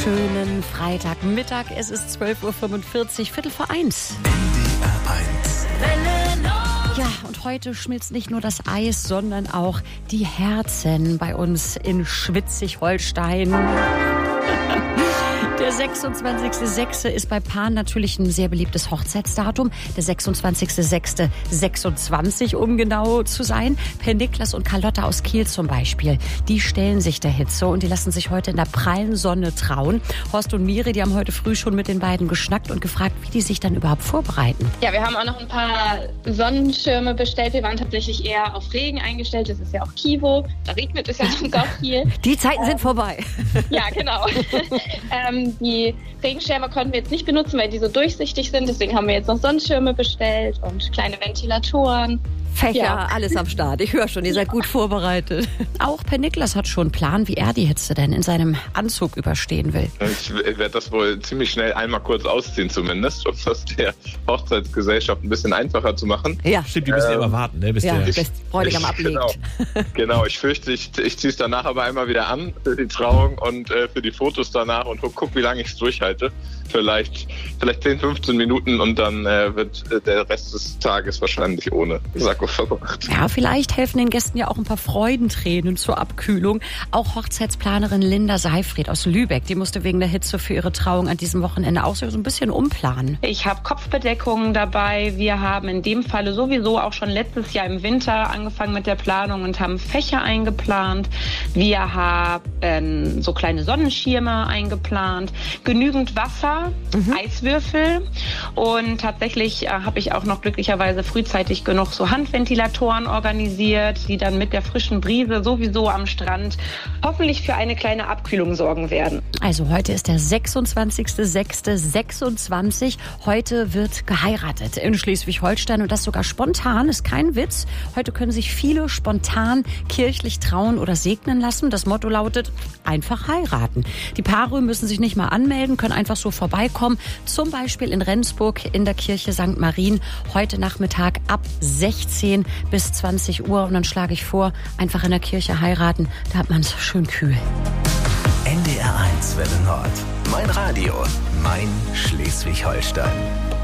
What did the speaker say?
Schönen Freitagmittag. Es ist 12.45 Uhr, 1:15. Ja, und heute schmilzt nicht nur das Eis, sondern auch die Herzen bei uns in Schwitzig-Holstein. Der 26.06. ist bei Paaren natürlich ein sehr beliebtes Hochzeitsdatum. Der 26.06.26, um genau zu sein. Per Niklas und Carlotta aus Kiel zum Beispiel. Die stellen sich der Hitze und die lassen sich heute in der prallen Sonne trauen. Horst und Miri, die haben heute früh schon mit den beiden geschnackt und gefragt, wie die sich dann überhaupt vorbereiten. Ja, wir haben auch noch ein paar Sonnenschirme bestellt. Wir waren tatsächlich eher auf Regen eingestellt. Das ist ja auch Kivo. Da regnet es ja sonst auch viel. Die Zeiten sind vorbei. Ja, genau. Die Regenschirme konnten wir jetzt nicht benutzen, weil die so durchsichtig sind. Deswegen haben wir jetzt noch Sonnenschirme bestellt und kleine Ventilatoren. Fächer, Ja. alles am Start. Ich höre schon, ihr seid gut vorbereitet. Auch Per Niklas hat schon einen Plan, wie er die Hitze denn in seinem Anzug überstehen will. Ich werde das wohl ziemlich schnell einmal kurz ausziehen zumindest, um das der Hochzeitsgesellschaft ein bisschen einfacher zu machen. Ja, Stimmt, die müssen ja immer warten, ne, bis ja, der... bis Bräutigam ablegt. Genau, ich fürchte, ich ziehe es danach aber einmal wieder an für die Trauung und für die Fotos danach und guck, wie lange ich es durchhalte. Vielleicht 10, 15 Minuten und dann wird der Rest des Tages wahrscheinlich ohne Sakko verbracht. Ja, vielleicht helfen den Gästen ja auch ein paar Freudentränen zur Abkühlung. Auch Hochzeitsplanerin Linda Seifried aus Lübeck, die musste wegen der Hitze für ihre Trauung an diesem Wochenende auch so ein bisschen umplanen. Ich habe Kopfbedeckungen dabei. Wir haben in dem Falle sowieso auch schon letztes Jahr im Winter angefangen mit der Planung und haben Fächer eingeplant. Wir haben so kleine Sonnenschirme eingeplant, genügend Wasser, Eiswürfel und tatsächlich habe ich auch noch glücklicherweise frühzeitig genug so Handventilatoren organisiert, die dann mit der frischen Brise sowieso am Strand hoffentlich für eine kleine Abkühlung sorgen werden. Also heute ist der 26.06.26. Heute wird geheiratet in Schleswig-Holstein und das sogar spontan, ist kein Witz. Heute können sich viele spontan kirchlich trauen oder segnen lassen. Das Motto lautet, einfach heiraten. Die Paare müssen sich nicht mal anmelden, können einfach so vorbeikommen. Zum Beispiel in Rendsburg in der Kirche St. Marien heute Nachmittag ab 16 bis 20 Uhr. Und dann schlage ich vor, einfach in der Kirche heiraten. Da hat man es schön kühl. NDR 1 Welle Nord. Mein Radio, mein Schleswig-Holstein.